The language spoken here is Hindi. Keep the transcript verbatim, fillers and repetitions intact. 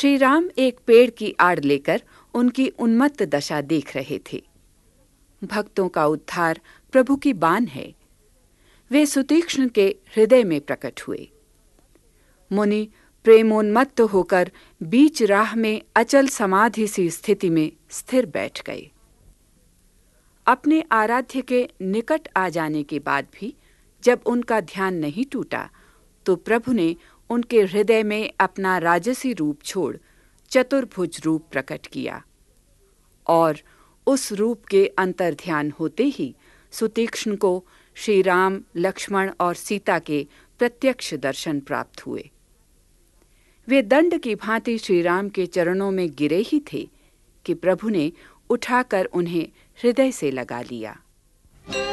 श्री राम एक पेड़ की आड़ लेकर उनकी उन्मत्त दशा देख रहे थे। भक्तों का उद्धार प्रभु की बान है। वे सुतीक्ष्ण के हृदय में प्रकट हुए। मुनि प्रेमोन्मत्त होकर बीच राह में अचल समाधि सी स्थिति में स्थिर बैठ गए। अपने आराध्य के निकट आ जाने के बाद भी जब उनका ध्यान नहीं टूटा, तो प्रभु ने उनके हृदय में अपना राजसी रूप छोड़ चतुर्भुज रूप प्रकट किया, और उस रूप के अंतर ध्यान होते ही सुतीक्ष्ण को श्री राम, लक्ष्मण और सीता के प्रत्यक्ष दर्शन प्राप्त हुए। वे दंड की भांति श्री राम के चरणों में गिरे ही थे कि प्रभु ने उठाकर उन्हें हृदय से लगा लिया।